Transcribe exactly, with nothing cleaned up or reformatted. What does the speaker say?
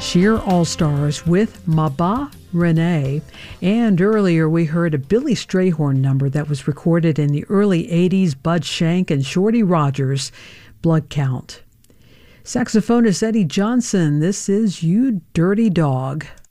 Sheer All-Stars with Ma Ba Renee. And earlier we heard a Billy Strayhorn number that was recorded in the early eighties, Bud Shank and Shorty Rogers, Blood Count. Saxophonist Eddie Johnson, this is You Dirty Dog.